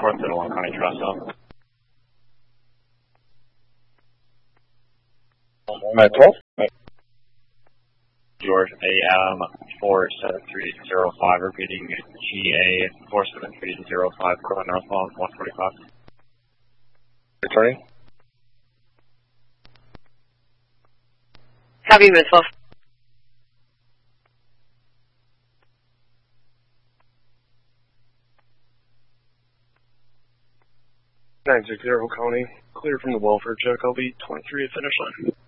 4th to Long County Truss. At 12? George AM 47305, repeating GA 47305, Cortland northbound 145. Returning? Copy, Miss Wolf. 960 County, clear from the welfare check. I'll be 23 at finish line.